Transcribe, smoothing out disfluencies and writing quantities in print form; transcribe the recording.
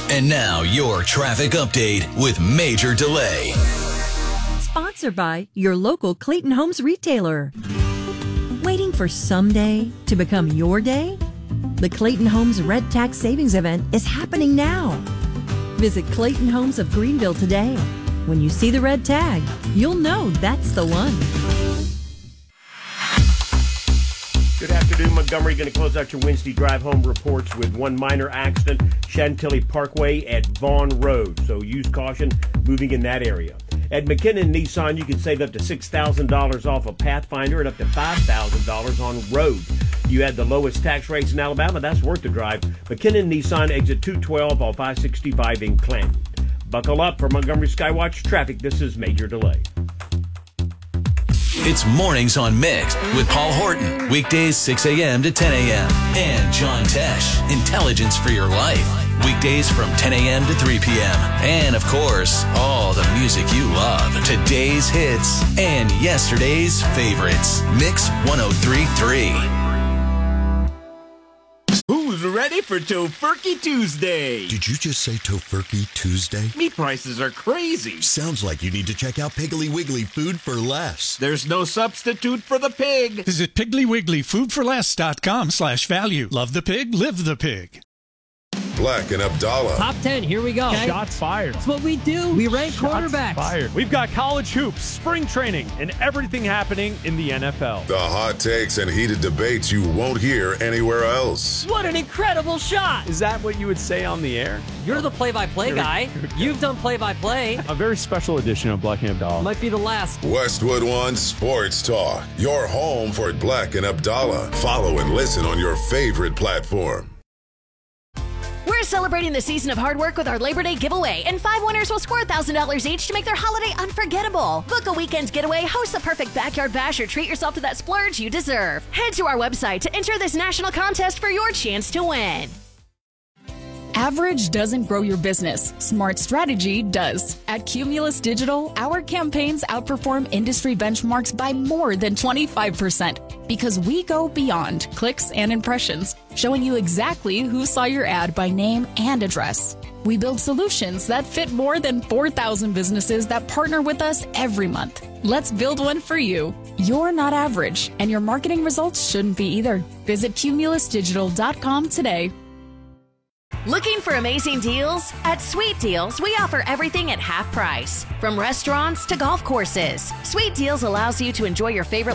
And now your traffic update with Major Delay. Sponsored by your local Clayton Homes retailer. Waiting for someday to become your day? The Clayton Homes Red Tax Savings Event is happening now. Visit Clayton Homes of Greenville today. When you see the red tag, you'll know that's the one. Good afternoon, Montgomery. Going to close out your Wednesday drive home reports with one minor accident, Chantilly Parkway at Vaughn Road. So use caution moving in that area. At McKinnon Nissan, you can save up to $6,000 off a Pathfinder and up to $5,000 on road. You had the lowest tax rates in Alabama. That's worth the drive. McKinnon Nissan, exit 212 off I-65 in Clanton. Buckle up for Montgomery Skywatch traffic. This is Major Delay. It's Mornings on Mix with Paul Horton. Weekdays 6 a.m. to 10 a.m. And John Tesh, Intelligence for Your Life. Weekdays from 10 a.m. to 3 p.m. And, of course, all the music you love. Today's hits and yesterday's favorites. Mix 103.3. Who's ready for Tofurkey Tuesday? Did you just say Tofurkey Tuesday? Meat prices are crazy. Sounds like you need to check out Piggly Wiggly Food for Less. There's no substitute for the pig. Visit PiglyWigglyFoodForLess.com/value. Love the pig, live the pig. Black and Abdallah. Top 10, here we go. Shots fired. That's what we do. We rank quarterbacks. Fired. We've got college hoops, spring training, and everything happening in the NFL. The hot takes and heated debates you won't hear anywhere else. What an incredible shot. Is that what you would say on the air? You're the play-by-play guy. You've done play-by-play. A very special edition of Black and Abdallah. Might be the last. Westwood One Sports Talk. Your home for Black and Abdallah. Follow and listen on your favorite platform. We're celebrating the season of hard work with our Labor Day giveaway, and 5 winners will score $1,000 each to make their holiday unforgettable. Book a weekend getaway, host the perfect backyard bash, or treat yourself to that splurge you deserve. Head to our website to enter this national contest for your chance to win. Average doesn't grow your business. Smart strategy does. At Cumulus Digital, our campaigns outperform industry benchmarks by more than 25% because we go beyond clicks and impressions, showing you exactly who saw your ad by name and address. We build solutions that fit more than 4,000 businesses that partner with us every month. Let's build one for you. You're not average, and your marketing results shouldn't be either. Visit cumulusdigital.com today. Looking for amazing deals? At Sweet Deals, we offer everything at half price. From restaurants to golf courses, Sweet Deals allows you to enjoy your favorite